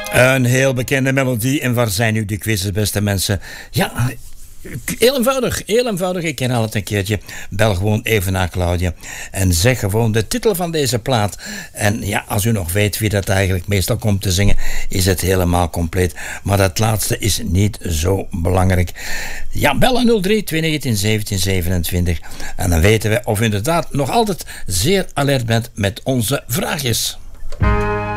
Een heel bekende melodie. En waar zijn nu de quizzes, beste mensen? Ja, heel eenvoudig. Ik herhaal het een keertje. Bel gewoon even naar Claudia en zeg gewoon de titel van deze plaat. En ja, als u nog weet wie dat eigenlijk meestal komt te zingen, is het helemaal compleet. Maar dat laatste is niet zo belangrijk. Ja, bel aan 03 219 1727 en dan weten we of u inderdaad nog altijd zeer alert bent met onze vraagjes.